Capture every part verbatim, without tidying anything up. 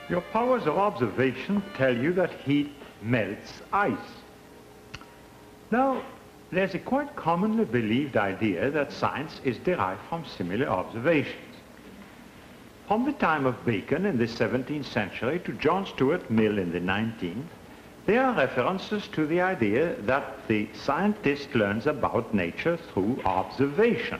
Your powers of observation tell you that heat melts ice. Now, there's a quite commonly believed idea that science is derived from similar observations. From the time of Bacon in the seventeenth century to John Stuart Mill in the nineteenth, there are references to the idea that the scientist learns about nature through observation.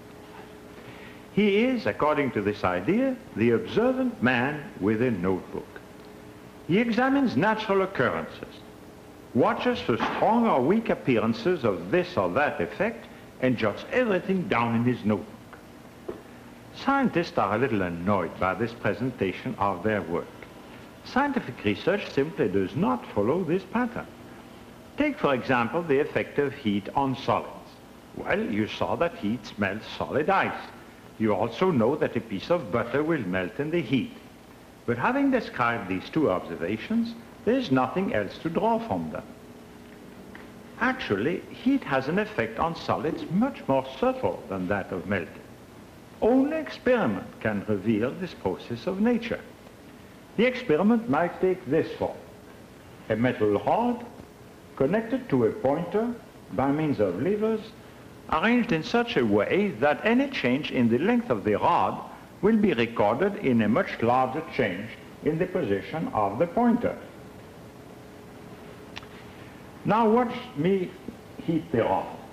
He is, according to this idea, the observant man with a notebook. He examines natural occurrences, watches for strong or weak appearances of this or that effect, and jots everything down in his notebook. Scientists are a little annoyed by this presentation of their work. Scientific research simply does not follow this pattern. Take, for example, the effect of heat on solids. Well, you saw that heat melts solid ice. You also know that a piece of butter will melt in the heat. But having described these two observations, there is nothing else to draw from them. Actually, heat has an effect on solids much more subtle than that of melting. Only experiment can reveal this process of nature. The experiment might take this form: a metal rod connected to a pointer by means of levers arranged in such a way that any change in the length of the rod will be recorded in a much larger change in the position of the pointer. Now watch me heat the rod.